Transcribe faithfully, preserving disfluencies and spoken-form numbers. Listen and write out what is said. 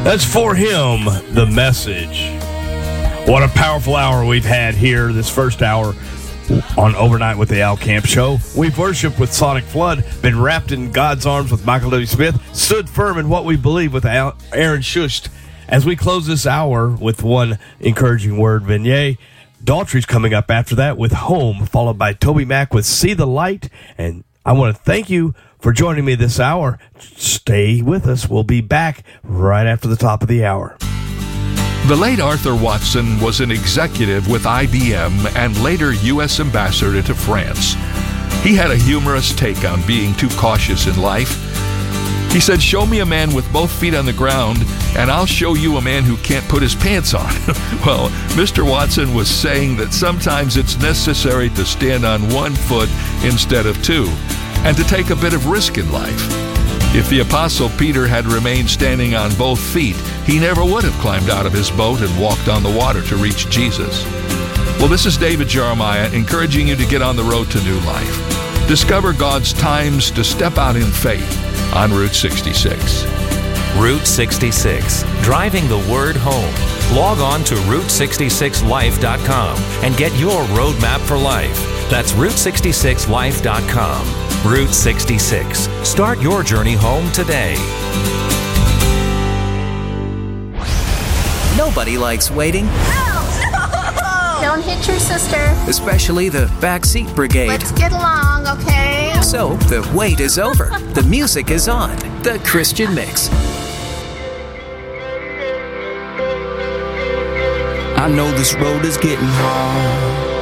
That's For Him, The Message. What a powerful hour we've had here this first hour on Overnight with the Al Camp Show. We've worshiped with Sonic Flood, been wrapped in God's arms with Michael W. Smith, stood firm in what we believe with Aaron Shusht. As we close this hour with one encouraging word, Vignette, Daltrey's coming up after that with Home, followed by Toby Mac with See the Light. And I want to thank you for joining me this hour. Stay with us. We'll be back right after the top of the hour. The late Arthur Watson was an executive with I B M and later U S ambassador to France. He had a humorous take on being too cautious in life. He said, "Show me a man with both feet on the ground, and I'll show you a man who can't put his pants on." Well, Mister Watson was saying that sometimes it's necessary to stand on one foot instead of two, and to take a bit of risk in life. If the Apostle Peter had remained standing on both feet, he never would have climbed out of his boat and walked on the water to reach Jesus. Well, this is David Jeremiah encouraging you to get on the road to new life. Discover God's times to step out in faith on Route sixty-six. Route sixty-six, driving the word home. Log on to route sixty-six life dot com and get your roadmap for life. That's route sixty-six life dot com. Route sixty-six. Start your journey home today. Nobody likes waiting. Oh, no! Don't hit your sister. Especially the backseat brigade. Let's get along, okay? So the wait is over. The music is on. The Christian Mix. I know this road is getting hard.